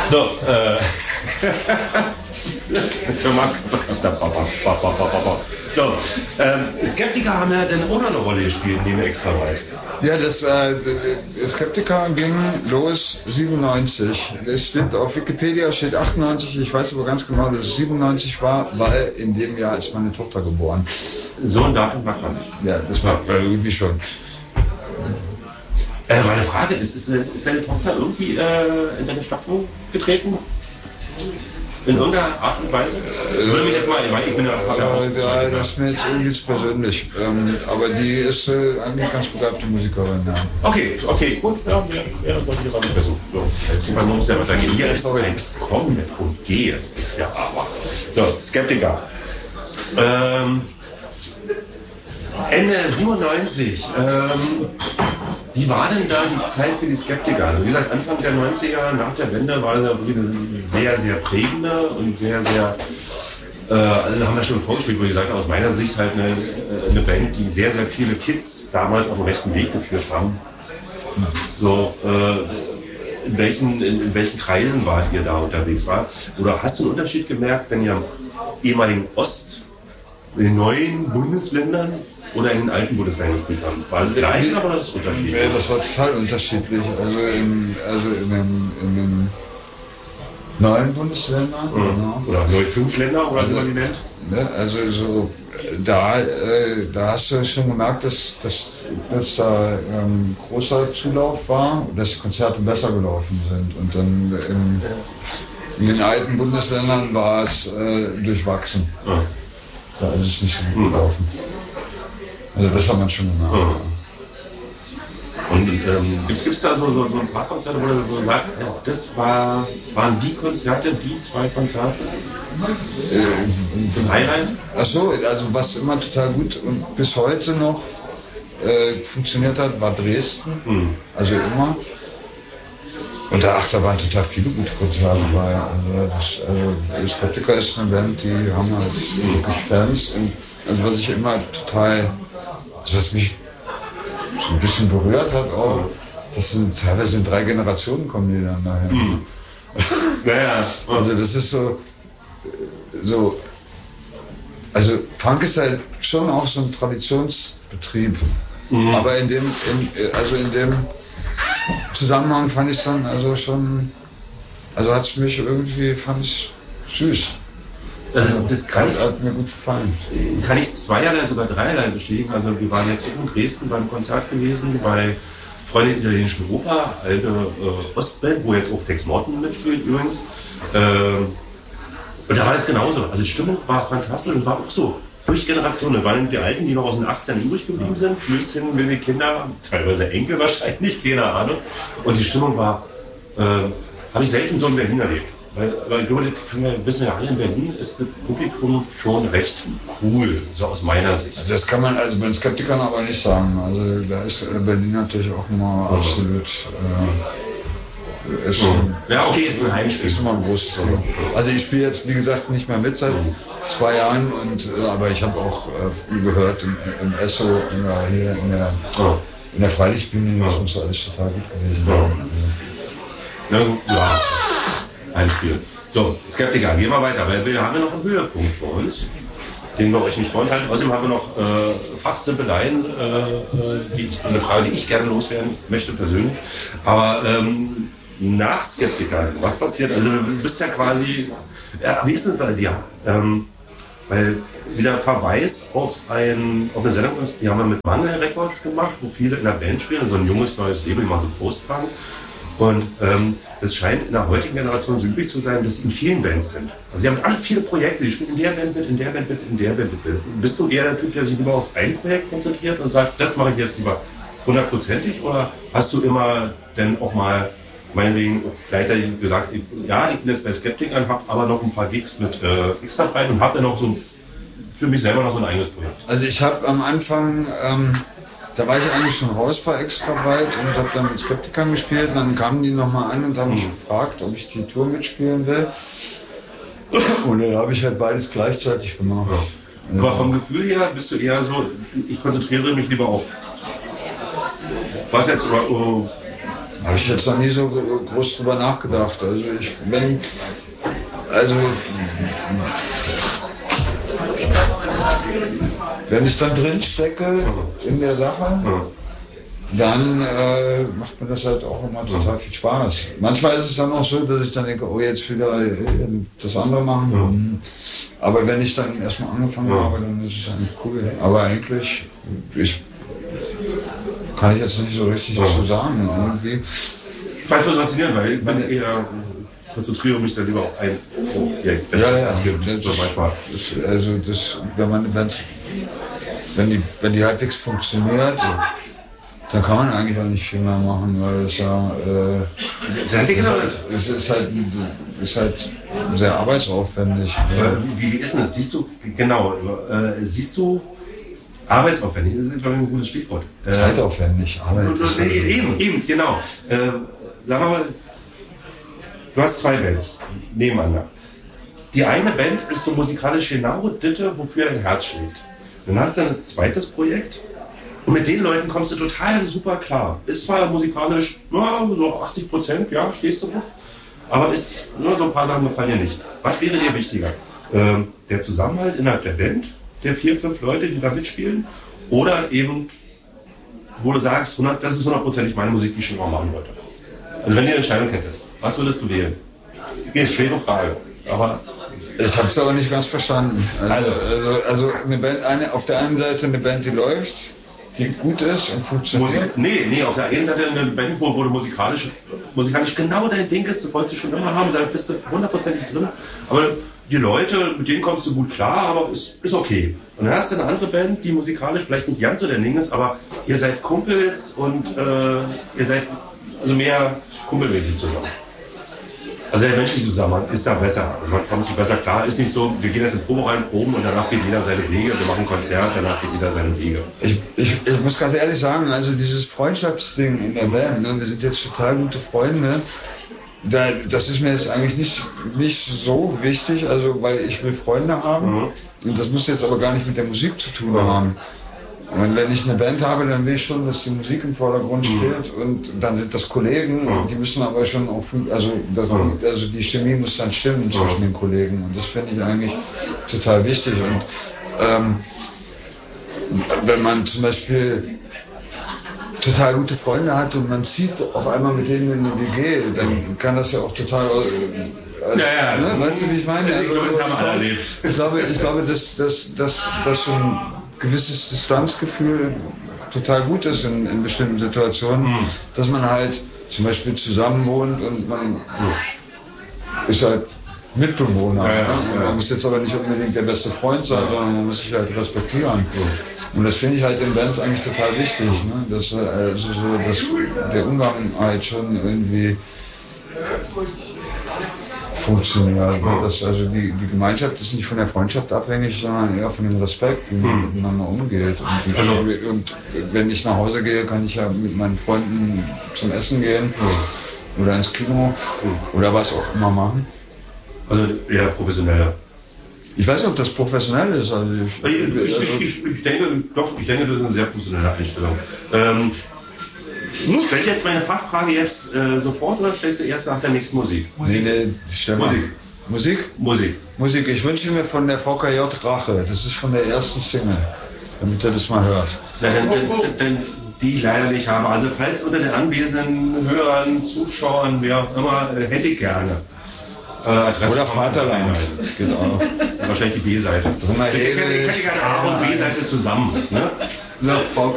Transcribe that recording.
So, so, Skeptiker haben ja dann auch noch eine Rolle gespielt, neben extra weit. Ja, das Skeptiker ging los 97. Es steht auf Wikipedia, steht 98, ich weiß aber ganz genau, dass es 97 war, weil in dem Jahr ist meine Tochter geboren. So ein Datum mag man nicht. Ja, das war irgendwie schon. Meine Frage ist deine Tochter irgendwie in deine Stapfen getreten? In irgendeiner Art und Weise? Würde mich jetzt mal, ich bin ja, das ist mir jetzt irgendwie zu persönlich. Aber die ist eigentlich ganz begabte Musikerin. Ja. Okay, gut. Ja, wollte ich aber nicht versuchen. So, man muss ja weitergehen. Hier ist ein Kommen und Gehen. Ist ja aber. So, Skeptiker. Ende 97. Wie war denn da die Zeit für die Skeptiker? Also wie gesagt, Anfang der 90er, nach der Wende, war das ja wirklich eine sehr, sehr prägende und sehr, sehr, also haben wir schon vorgespielt, wo ich sagte, aus meiner Sicht halt eine Band, die sehr, sehr viele Kids damals auf den rechten Weg geführt haben. So, in welchen Kreisen wart ihr da unterwegs? Oder hast du einen Unterschied gemerkt, wenn ihr im ehemaligen in den neuen Bundesländern oder in den alten Bundesländern gespielt haben? War das gleich oder war das unterschiedlich? Nee, das war total unterschiedlich. Also in den neuen Bundesländern. Genau. Oder neu 5 Länder, oder wie man die nennt? Ne, also so, da hast du schon gemerkt, dass da großer Zulauf war und dass die Konzerte besser gelaufen sind. Und dann in den alten Bundesländern war es durchwachsen. Ja. Da ist es nicht so gut gelaufen. Also das hat man schon gemerkt. Und gibt es da so ein paar Konzerte, wo du so sagst, das waren die Konzerte, die 2 Konzerte? Im Highlight? Achso, also was immer total gut und bis heute noch funktioniert hat, war Dresden. Also immer. Und da waren total viele gute Konzerte dabei. Also Skeptiker ist eine Band, die haben halt wirklich Fans. Und also was ich immer total, also was mich so ein bisschen berührt hat auch, das sind teilweise in 3 Generationen kommen die dann daher. Also das ist so, also Punk ist halt schon auch so ein Traditionsbetrieb. Aber in dem Zusammenhang fand ich es dann hat es mich irgendwie, fand ich süß. Also das hat mir gut gefallen. Kann ich zweierlei, sogar dreierlei bestätigen. Also wir waren jetzt in Dresden beim Konzert gewesen, bei Freunde der italienischen Oper, alte Ostband, wo jetzt auch Tex Morton mitspielt übrigens. Und da war das genauso. Also die Stimmung war fantastisch und es war auch so. Durch Generationen, waren die Alten, die noch aus den 18 übrig geblieben sind, bis hin mit den Kindern, teilweise Enkel wahrscheinlich, keine Ahnung. Und die Stimmung war, habe ich selten so in Berlin erlebt. Weil wissen wir alle, in Berlin ist das Publikum schon recht cool, so aus meiner Sicht. Das kann man also bei den Skeptikern aber nicht sagen. Also da ist Berlin natürlich auch immer absolut... ist ein Heimspiel. Ist immer ein großes Thema. Also ich spiele jetzt, wie gesagt, nicht mehr mit seit 2 Jahren, aber ich habe auch viel gehört im Esso oder hier in der Freilichtbühne, das muss alles total gut gewesen sein. Ja, Heimspiel. So, Skeptiker, gehen wir weiter, weil wir haben ja noch einen Höhepunkt vor uns, den wir euch nicht vorenthalten. Außerdem haben wir noch Fachsimpeleien, eine Frage, die ich gerne loswerden möchte persönlich. Aber nach Skeptiker, was passiert? Also du bist ja quasi, wie ist das bei dir? Weil wieder Verweis auf eine Sendung ist, die haben wir mit Mangel Records gemacht, wo viele in der Band spielen, so ein junges neues Label, mal so Post-Punk. Und es scheint in der heutigen Generation so üblich zu sein, dass sie in vielen Bands sind. Also sie haben alle viele Projekte, die spielen in der Band mit, in der Band mit, in der Band mit. Bist du eher der Typ, der sich lieber auf ein Projekt konzentriert und sagt, das mache ich jetzt lieber 100%ig? Oder hast du immer dann auch mal meinetwegen gleichzeitig gesagt, ja, ich bin jetzt bei Skeptikern, habe aber noch ein paar Gigs mit extra breit und habe dann noch so für mich selber noch so ein eigenes Projekt. Also ich habe am Anfang, da war ich eigentlich schon raus bei extra breit und habe dann mit Skeptikern gespielt. Und dann kamen die nochmal an und haben mich gefragt, ob ich die Tour mitspielen will. Und dann habe ich halt beides gleichzeitig gemacht. Ja. Aber vom Gefühl her bist du eher so, ich konzentriere mich lieber auf was jetzt Habe ich jetzt noch nie so groß drüber nachgedacht. Wenn ich dann drin stecke in der Sache, dann macht mir das halt auch immer total viel Spaß. Manchmal ist es dann auch so, dass ich dann denke, oh, jetzt wieder das andere machen. Aber wenn ich dann erstmal angefangen habe, dann ist es eigentlich cool. Aber eigentlich, kann ich jetzt nicht so richtig dazu sagen. Irgendwie. Ich weiß, was faszinierend, weil ich bin eher konzentriere mich dann lieber auf ein Projekt. Wenn man eine Band, wenn die halbwegs funktioniert, dann kann man eigentlich auch nicht viel mehr machen, weil es ist halt sehr arbeitsaufwendig. Wie ist denn das? Siehst du arbeitsaufwendig? Das ist, glaube ich, ein gutes Stichwort. Zeitaufwendig, Eben, genau. Sagen wir mal, du hast zwei Bands nebeneinander. Die eine Band ist so musikalisch genau das, wofür dein Herz schlägt. Dann hast du ein zweites Projekt und mit den Leuten kommst du total super klar. Ist zwar musikalisch so 80%, ja, stehst du noch, aber ist nur so ein paar Sachen gefallen dir nicht. Was wäre dir wichtiger? Der Zusammenhalt innerhalb der Band, der 4, 5 Leute, die da mitspielen, oder eben, wo du sagst, das ist 100% meine Musik, die ich schon mal machen wollte. Also wenn du eine Entscheidung hättest, was würdest du wählen? Okay, ist eine schwere Frage, aber... Ich habe es aber nicht ganz verstanden. Also eine Band, auf der einen Seite eine Band, die läuft, die gut ist und funktioniert. Nee, auf der einen Seite eine Band, wo du musikalisch genau dein Ding ist, das wolltest du schon immer haben, da bist du 100%ig drin. Aber die Leute, mit denen kommst du gut klar, aber ist okay. Und dann hast du eine andere Band, die musikalisch vielleicht nicht ganz so der Ding ist, aber ihr seid Kumpels und ihr seid also mehr kumpelmäßig zusammen. Also der menschliche Zusammenhang ist da besser. Also man kommt sich besser klar. Ist nicht so, wir gehen jetzt in Probe rein, proben und danach geht jeder seine Wege. Wir machen ein Konzert, danach geht jeder seine Wege. Ich muss ganz ehrlich sagen, also dieses Freundschaftsding in der Band, ne, wir sind jetzt total gute Freunde. Das ist mir jetzt eigentlich nicht so wichtig, also weil ich will Freunde haben. Und das muss jetzt aber gar nicht mit der Musik zu tun haben. Und wenn ich eine Band habe, dann will ich schon, dass die Musik im Vordergrund steht und dann sind das Kollegen, die müssen aber schon auch, also die Chemie muss dann stimmen zwischen den Kollegen und das finde ich eigentlich total wichtig. Und wenn man zum Beispiel total gute Freunde hat und man zieht auf einmal mit denen in eine WG, dann kann das ja auch total... Ne? Weißt du, wie ich meine? Ich glaube, dass so ein gewisses Distanzgefühl total gut ist in bestimmten Situationen, dass man halt zum Beispiel zusammen wohnt und man ist halt Mitbewohner. Man muss jetzt aber nicht unbedingt der beste Freund sein, sondern man muss sich halt respektieren. Und das finde ich halt in Bands eigentlich total wichtig, ne? Dass der Umgang halt schon irgendwie funktioniert. Also die Gemeinschaft ist nicht von der Freundschaft abhängig, sondern eher von dem Respekt, wie man miteinander umgeht. Und wenn ich nach Hause gehe, kann ich ja mit meinen Freunden zum Essen gehen oder ins Kino oder was auch immer machen. Also eher professioneller. Ich weiß nicht, ob das professionell ist. Also ich denke, das ist eine sehr professionelle Einstellung. Stell ich jetzt meine Fachfrage jetzt sofort oder stellst du erst nach der nächsten Musik? Musik. Ich wünsche mir von der VKJ Rache. Das ist von der ersten Single, damit ihr das mal hört. Denn die ich leider nicht habe. Also falls unter den anwesenden Hörern, Zuschauern, wer auch immer, hätte ich gerne. Adresse oder Vaterland. Das geht auch. Wahrscheinlich die B-Seite. Ich hätte gerne A und B-Seite zusammen. Ne? So,